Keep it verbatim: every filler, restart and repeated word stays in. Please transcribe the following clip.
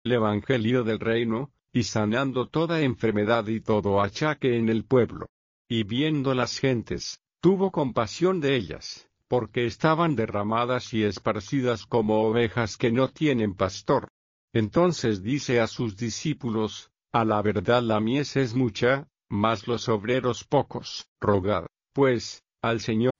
el evangelio del reino, y sanando toda enfermedad y todo achaque en el pueblo. Y viendo las gentes, tuvo compasión de ellas, porque estaban derramadas y esparcidas como ovejas que no tienen pastor. Entonces dice a sus discípulos: a la verdad la mies es mucha, mas los obreros pocos. Rogad, pues, al Señor